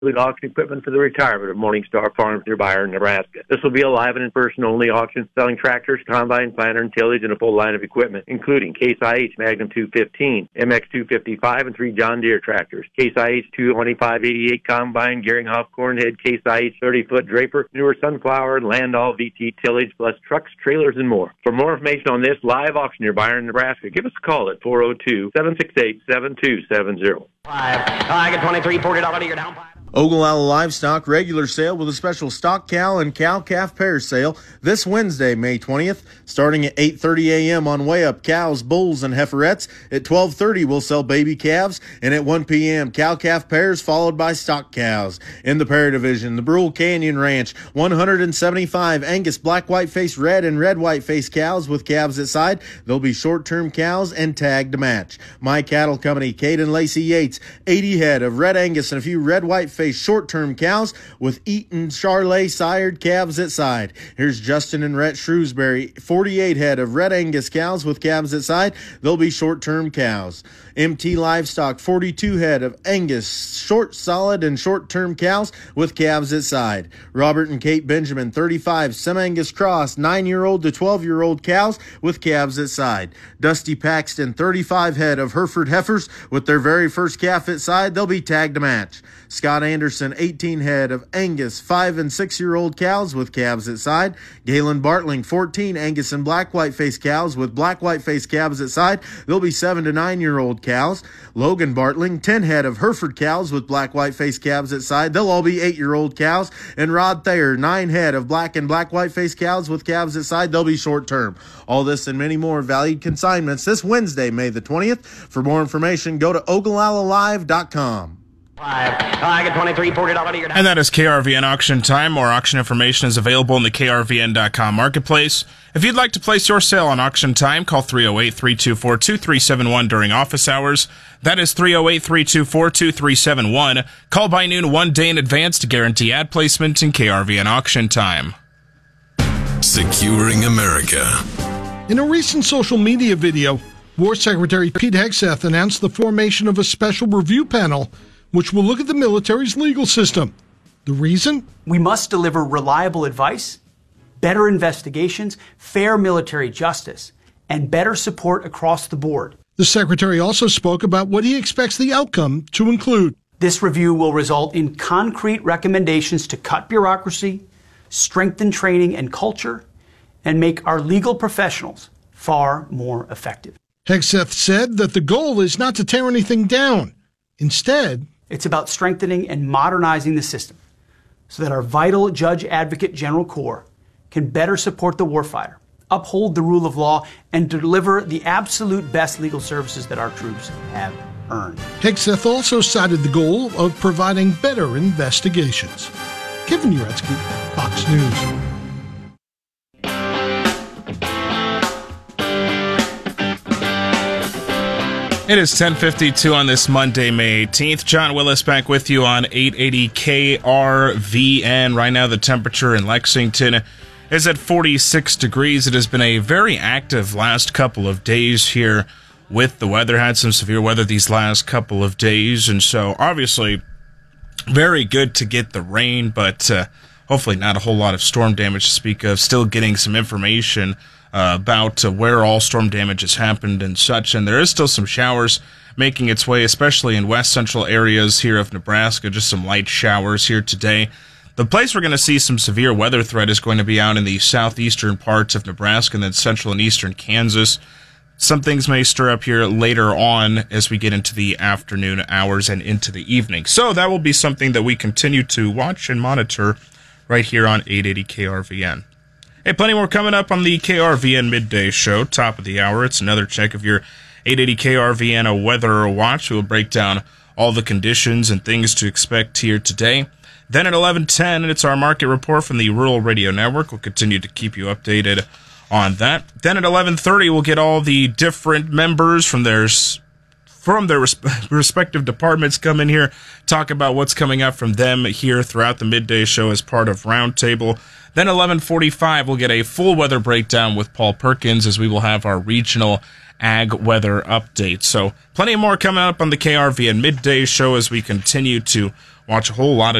auction equipment for the retirement of Morningstar Farms near Byron, Nebraska. This will be a live and in-person only auction selling tractors, combine, planter, and tillage, and a full line of equipment, including Case IH Magnum 215, MX 255, and 3 John Deere tractors, Case IH 22588 combine, Gehringhoff Cornhead, Case IH 30-foot Draper, newer Sunflower, and Landau VT tillage, plus trucks, trailers, and more. For more information on this live auction near Byron, Nebraska, give us a call at 402-768-7270. I get $23, $40 to your down. Ogallala Livestock regular sale with a special stock cow and cow-calf pair sale this Wednesday, May 20th, starting at 8:30 a.m. on Way Up cows, bulls, and heiferettes. At 12:30, we'll sell baby calves, and at 1 p.m., cow-calf pairs followed by stock cows. In the pair division, the Brule Canyon Ranch, 175 Angus black-white-faced red and red-white-faced cows with calves at side. There'll be short-term cows and tag to match. My Cattle Company, Kate and Lacey Yates, 80 head of red Angus and a few red-white-faced short-term cows with Eaton Charlet sired calves at side. Here's Justin and Rhett Shrewsbury, 48 head of red Angus cows with calves at side. They'll be short-term cows. MT Livestock, 42 head of Angus short, solid, and short-term cows with calves at side. Robert and Kate Benjamin, 35 Sem-Angus Cross, 9-year-old to 12-year-old cows with calves at side. Dusty Paxton, 35 head of Hereford heifers with their very first calf at side. They'll be tagged to match. Scott Anderson, 18 head of Angus 5- and 6-year-old cows with calves at side. Galen Bartling, 14 Angus and black-white-faced cows with black-white-faced calves at side. They'll be 7- to 9-year-old cows. Logan Bartling, 10 head of Hereford cows with black-white-faced calves at side. They'll all be 8-year-old cows. And Rod Thayer, 9 head of black and black-white-faced cows with calves at side. They'll be short-term. All this and many more valued consignments this Wednesday, May the 20th. For more information, go to OgallaLaLive.com. I get $23, $40 to your down. And that is KRVN Auction Time. More auction information is available in the KRVN.com marketplace. If you'd like to place your sale on Auction Time, call 308-324-2371 during office hours. That is 308-324-2371. Call by noon 1 day in advance to guarantee ad placement in KRVN Auction Time. Securing America. In a recent social media video, War Secretary Pete Hegseth announced the formation of a special review panel which will look at the military's legal system. The reason? We must deliver reliable advice, better investigations, fair military justice, and better support across the board. The Secretary also spoke about what he expects the outcome to include. This review will result in concrete recommendations to cut bureaucracy, strengthen training and culture, and make our legal professionals far more effective. Hegseth said that the goal is not to tear anything down. Instead, it's about strengthening and modernizing the system so that our vital Judge Advocate General Corps can better support the warfighter, uphold the rule of law, and deliver the absolute best legal services that our troops have earned. Hegseth also cited the goal of providing better investigations. Kevin Uretsky, Fox News. It is 10:52 on this Monday, May 18th. John Willis back with you on 880 KRVN. Right now, the temperature in Lexington is at 46 degrees. It has been a very active last couple of days here with the weather. Had some severe weather these last couple of days, and so obviously very good to get the rain, but hopefully not a whole lot of storm damage to speak of. Still getting some information about where all storm damage has happened and such, and there is still some showers making its way, especially in west central areas here of Nebraska. Just some light showers here today. The place we're going to see some severe weather threat is going to be out in the southeastern parts of Nebraska and then central and eastern Kansas. Some things may stir up here later on as we get into the afternoon hours and into the evening. So that will be something that we continue to watch and monitor right here on 880 KRVN. Hey, plenty more coming up on the KRVN Midday Show, top of the hour. It's another check of your 880 KRVN Weather Watch. We'll break down all the conditions and things to expect here today. Then at 11:10, it's our market report from the Rural Radio Network. We'll continue to keep you updated on that. Then at 11:30, we'll get all the different members from their respective departments come in here, talk about what's coming up from them here throughout the midday show as part of Roundtable. Then 11:45, we'll get a full weather breakdown with Paul Perkins as we will have our regional ag weather update. So plenty more coming up on the KRVN Midday Show as we continue to watch a whole lot of